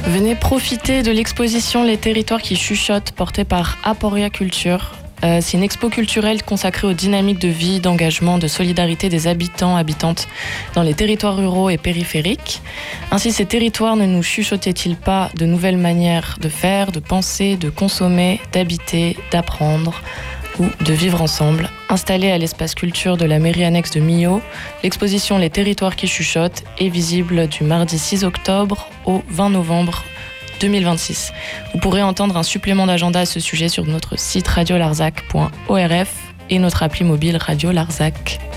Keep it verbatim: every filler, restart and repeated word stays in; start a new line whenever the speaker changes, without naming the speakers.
Venez profiter de l'exposition Les Territoires qui chuchotent, portée par Aporia Culture. Euh, c'est une expo culturelle consacrée aux dynamiques de vie, d'engagement, de solidarité des habitants, habitantes dans les territoires ruraux et périphériques. Ainsi, ces territoires ne nous chuchotaient-ils pas de nouvelles manières de faire, de penser, de consommer, d'habiter, d'apprendre ou de vivre ensemble. Installée à l'espace culture de la mairie annexe de Millau, l'exposition Les Territoires qui chuchotent est visible du mardi six octobre au vingt novembre deux mille vingt-six. Vous pourrez entendre un supplément d'agenda à ce sujet sur notre site radio larzac point o r f et notre appli mobile Radio Larzac.